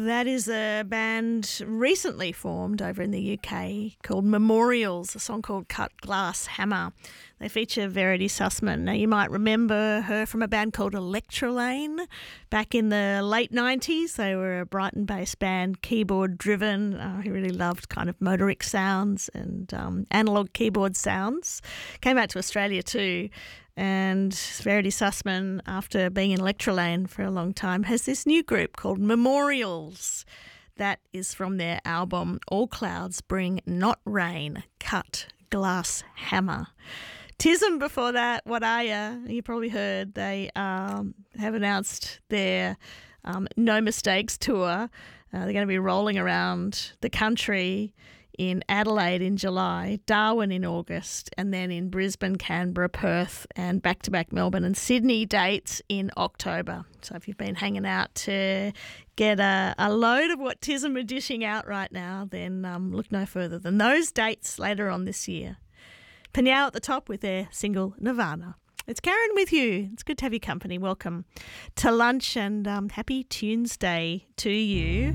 That is a band recently formed over in the UK called Memorials, a song called Cut Glass Hammer. They feature Verity Sussman. Now, you might remember her from a band called Electrolane back in the late 90s. They were a Brighton-based band, keyboard-driven, who really loved kind of motoric sounds and analogue keyboard sounds. Came out to Australia too. And Verity Sussman, after being in Electrolane for a long time, has this new group called Memorials. That is from their album All Clouds Bring Not Rain, Cut Glass Hammer. Tism before that, What Are Ya? You probably heard they have announced their No Mistakes tour. They're going to be rolling around the country in Adelaide in July, Darwin in August, and then in Brisbane, Canberra, Perth, and back-to-back Melbourne and Sydney dates in October. So if you've been hanging out to get a load of what Tism are dishing out right now, then look no further than those dates later on this year. Panyao at the top with their single Nirvana. It's Karen with you. It's good to have your company. Welcome to lunch and happy Tuesday to you.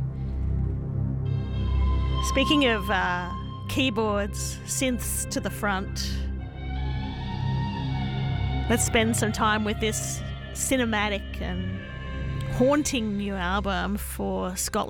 Speaking of keyboards, synths to the front, let's spend some time with this cinematic and haunting new album for Scotland.